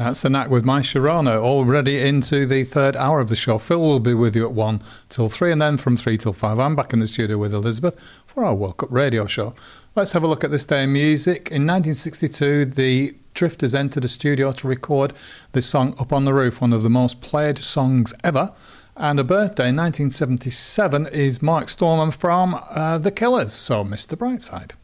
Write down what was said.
That's the Knack with my Sharona, already into the third hour of the show. Phil will be with you at 1 till 3, and then from 3 till 5, I'm back in the studio with Elizabeth for our Woke Up Radio show. Let's have a look at this day in music. In 1962, the Drifters entered a studio to record the song Up on the Roof, one of the most played songs ever. And a birthday in 1977 is Mark Storman from The Killers, so Mr. Brightside.